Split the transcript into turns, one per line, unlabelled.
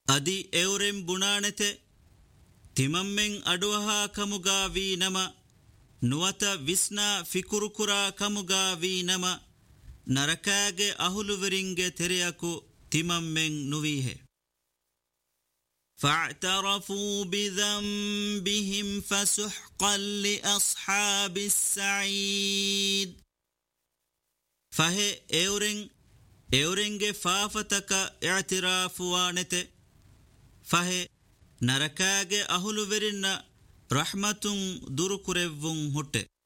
ಅದಿ ಎವರೆಂ ಬುಣಾಣೆತೆ ತಿಮಮ್ಮೆಂ ಅಡುವಹಾ ಕಮುಗಾವಿ ನಮ ನುವತ ವಿಸ್ನಾ ಫಿಕುರುಕುರಾ ಕಮುಗಾವಿ ನಮ ನರಕಾಗೆ ಅಹುಲುವರಿಂಗೆ ತೆರೆಯಕು ತಿಮಮ್ಮೆಂ ನುವೀಹೆ فاعترفوا بذنبهم فسحقا لأصحاب السعيد فهي एवरेंगे फाफतक इअतिराफुवानेते फहे नरकागे अहुलुवेरिन्न रहमतुं दुरुकुरेव्वुं हुट्टे